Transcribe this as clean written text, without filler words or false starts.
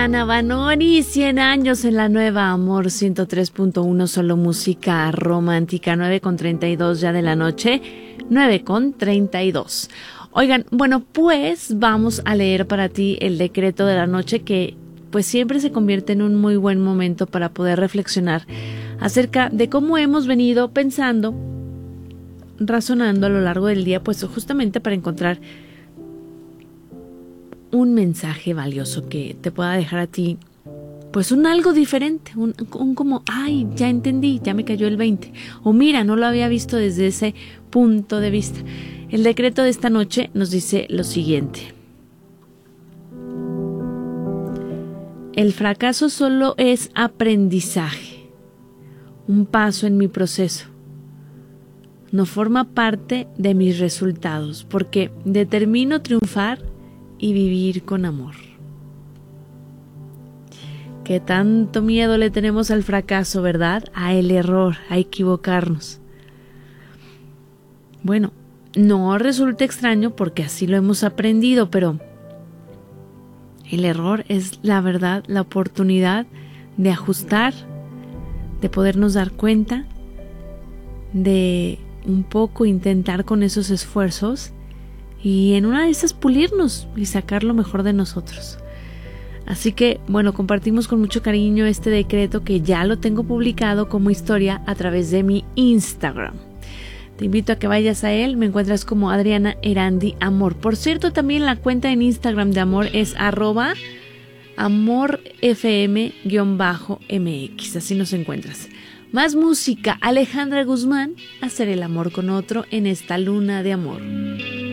Adriana Banori, 100 años en la nueva Amor 103.1, solo música romántica, 9:32 ya de la noche, 9:32. Oigan, bueno, pues vamos a leer para ti el decreto de la noche, que pues siempre se convierte en un muy buen momento para poder reflexionar acerca de cómo hemos venido pensando, razonando a lo largo del día, pues justamente para encontrar un mensaje valioso que te pueda dejar a ti pues un algo diferente, un como, ay, ya entendí, ya me cayó el 20, o mira, no lo había visto desde ese punto de vista. El decreto de esta noche nos dice lo siguiente: el fracaso solo es aprendizaje, un paso en mi proceso. No forma parte de mis resultados, porque determino triunfar y vivir con amor. Qué tanto miedo le tenemos al fracaso, ¿verdad? A el error, a equivocarnos. Bueno, no resulta extraño porque así lo hemos aprendido, pero el error es, la verdad, la oportunidad de ajustar, de podernos dar cuenta, de un poco intentar con esos esfuerzos y en una de esas pulirnos y sacar lo mejor de nosotros. Así que, bueno, compartimos con mucho cariño este decreto, que ya lo tengo publicado como historia a través de mi Instagram. Te invito a que vayas a él, me encuentras como Adriana Erandi Amor. Por cierto, también la cuenta en Instagram de Amor es @amorfm_mx, así nos encuentras. Más música, Alejandra Guzmán, Hacer el amor con otro en esta luna de amor.